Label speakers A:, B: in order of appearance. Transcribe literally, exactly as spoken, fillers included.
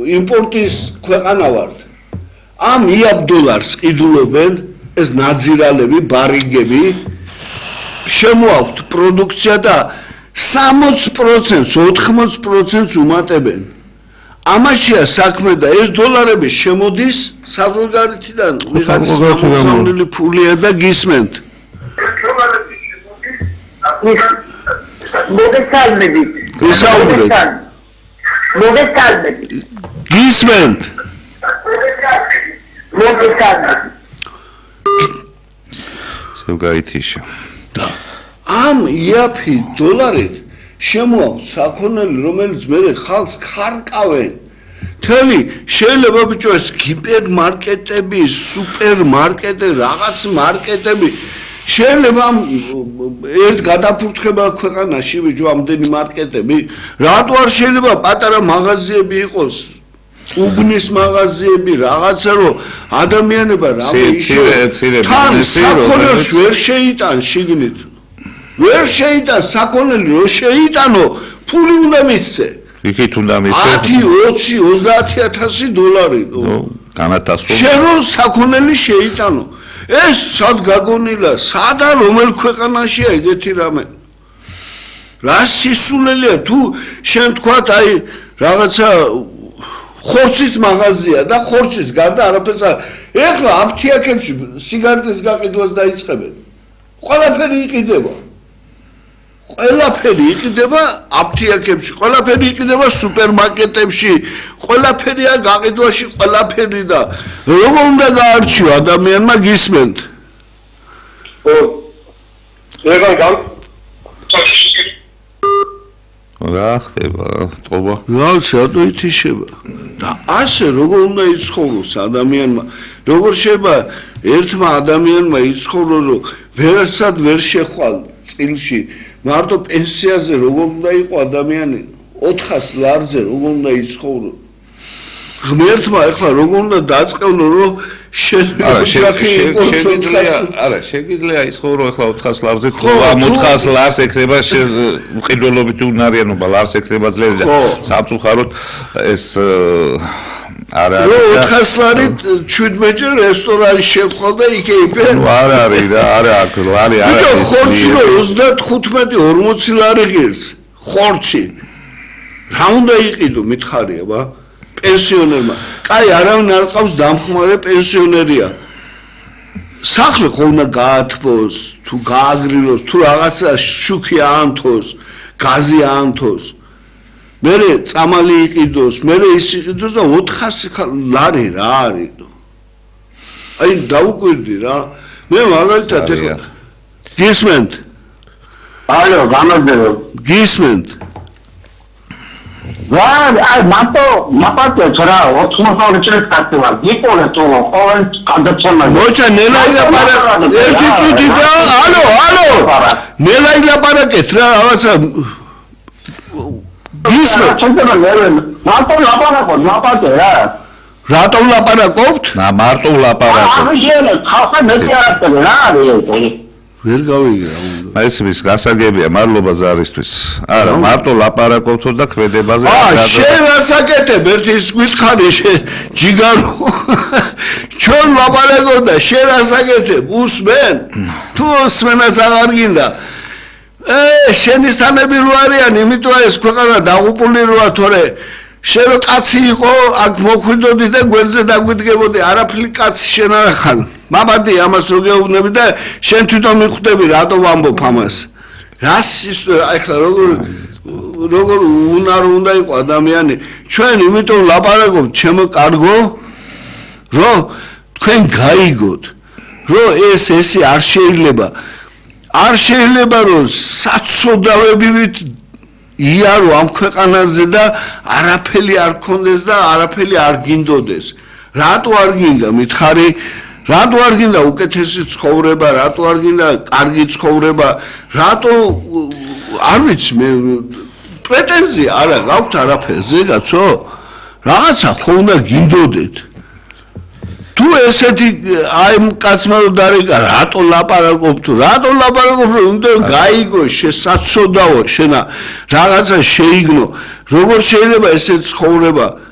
A: იმპორტის ქვეყანა ვართ. Ამ იაბ დოლარს ყიდულობენ ეს ნაძირალები, ბარიგები, შემოაქვთ პროდუქცია და სამოცი პროცენტს, ოთხმოცი პროცენტს უმატებენ. ამაშია საქმე და ეს დოლარები შემოდის საზღვარგარეთიდან, ვიღაც გამოგზავნილი ფულია და გისმენთ.
B: მოგესალმებით.
A: გესაუბრეთ.
B: მოგესალმებით.
A: გისმენთ.
B: მოგესალმებით.
C: ზოგაითიშა.
A: ამ იაფი დოლარით შემოაქვთ საქონელი, რომელიც მე ხალხს ხარკავენ. თელი შეიძლება ბიჭო ეს ჰიპერმარკეტები, სუპერმარკეტები, რაღაც მარკეტები შეიძლება ერთ გადაფურთხება ქვეყანაში ბიჭო ამდენი მარკეტები, რატო არ შეიძლება პატარა მაღაზიები იყოს? უბნის მაღაზიები, რაღაცა რომ ადამიანება რამე იშო. თან საქონელს ვერ შეიტან შიგნით. ვერ შეიტან საქონელი რო შეიტანო, ფული უნდა მისცე.
C: იქით უნდა მისცე.
A: ათი, ოცი, ოცდაათი ათასი დოლარი.
C: განათასო.
A: შენ რო საქონელი შეიტანო. ეს სად გაგონილა? სადა რომელ ქვეყანაშია ეგეთი რამე? რა სისულელია თუ შენ თქვათ აი რაღაცა ხორცის მაღაზია და ხორცის გარდა არაფერს არ. ეხლა აფთიაქებში სიგარეტის გაყიდვას დაიწყებენ. ყველაფერი იყიდება. ყველაფერი იყიდება აფთიაქებში, ყველაფერი იყიდება სუპერმარკეტებში, ყველაფერია გაყიდვაში, ყველაფერი და როგორ უნდა გაარჩიო ადამიანმა გისმენთ?
D: ო ეგა გამ
C: რა ხდება, ტობა.
A: რა რატო ითიშება? და ასე როგორ უნდა იცხოვროს ადამიანმა? როგორ შეიძლება ერთმა ადამიანმა იცხოვრო, რომ ვერასად ვერ შეხვალ წილში, მარტო პენსიაზე როგორ უნდა იყო ადამიანი? ოთხას ლარზე როგორ უნდა იცხოვრო? ღმერთმა ეხლა როგორ უნდა დაწყევლო, რომ
C: შეგიძლია, არა, შეგიძლია იცხოვრო ეხლა ოთხას ლარზე, თუ ამ ოთხას ლარს ეკრება მყიდველობით უნარიანობა, ლარს ეკრება ძლიერი და სამწუხაროდ ეს არა
A: ოთხას ლარით შვიდმეტი რესტორანი შევხვალ და იქე იპე.
C: არ არის რა, არა აქ ლარი არ არის.
A: ხორცი რო ოცდათხუთმეტი ორმოცი ლარი ღირს, ხორცი. რა უნდა იყიდო მითხარია ბა? პენსიონერმა. კაი, არავინ არ ყავს დამხმარე პენსიონერია. სახლი ხო უნდა გაათბოს, თუ გააგრილოს, თუ რაღაცა შუქი აანთოს, გაზი აანთოს. მერე წამალი იყიდოს, მერე ის იყიდოს და ოთხასი ლარი რა არის? აი დავუკვირდი რა. მე მაგალითად ეხლა გისმენთ?
D: ალო, გამარჯობა.
A: გისმენთ?
D: რა, აი მარტო, მარტო ცრა ოთხმოცდაორი წელს გასულა. გიყოლე თუ ყოველ გადაცემა.
A: მოიცა ნელაი ლაპარაკ. ერთი წუთი და ალო, ალო. ნელაი ლაპარაკეთ რა, რაღაცა გისმენთ?
D: მარტო ლაპარაკობ, ლაპარაკე რა.
A: რატო ლაპარაკობთ?
C: ნა მარტო ლაპარაკობ.
D: აი შენ ხალხა მეტი არასწორია რა არის?
A: ვერ გავიგე რა უნდა.
C: აი ეს ის გასაგებია, მადლობა ზარისთვის. არა, მარტო ლაპარაკობთო და ქმედებაზე
A: აა, შენ რასაკეთებ ერთის გვითხარი შენ ჯიგარო. ჩვენ ლაპარაკობ და შენ რასაკეთებ? უსმენ? თუ უსმენას აღარ გინდა. ე, შენისთანები რო არიან, იმიტომ ეს ქვეყანა დაღუპული როა, თორე შენ რო კაცი იყო, აქ მოხვიდოდი და გვერდზე დაგვიდგებოდი, არაფერი კაცი შენ არ ხარ. მამადი ამას რო გეუბნები და შენ თვითონ მიხვდები, რატო ვამბობ ამას? რას ის ახლა როგორ როგორ უნარო უნდა იყო ადამიანი? ჩვენ იმიტომ ლაპარაკობთ, ჩემო კარგო, რომ თქვენ გაიგოთ, რომ ეს ესე არ შეიძლება. არ შეიძლება რომ საცოდავებით იარო ამ ქვეყანაზე და არაფერი არ ქონდეს და არაფერი არ გინდოდეს. რატო არ გინდა მითხარი? რატო არ გინდა უკეთესი ცხოვრება, რატო არ გინდა კარგი ცხოვრება, რატო არ ვიცი მე პრეტენზია არა გაქვთ არაფერზე კაცო? რაღაცა ხო უნდა გინდოდეთ. თუ ესეთი აი კაცმა რო დარეკა, რატო ლაპარაკობ თუ რატო ლაპარაკობ, რომ უნდა გაიგო შესაძოდაო შენა რაღაცა შეიგნო, როგორ შეიძლება ესეთი ცხოვრება